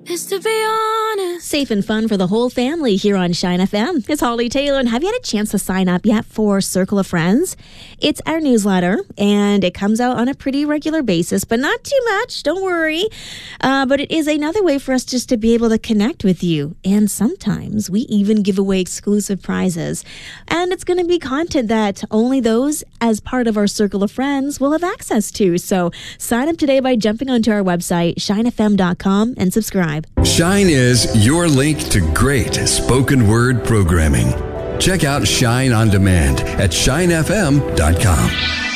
is to be honest. Safe and fun for the whole family here on Shine FM. It's Holly Taylor, and have you had a chance to sign up yet for Circle of Friends? It's our newsletter, and it comes out on a pretty regular basis, but not too much, don't worry. But it is another way for us just to be able to connect with you, and sometimes we even give away exclusive prizes. And it's going to be content that only those as part of our Circle of Friends will have access to. So sign up today by jumping onto our website, shinefm.com, and subscribe. Shine is your link to great spoken word programming. Check out Shine on Demand at shinefm.com.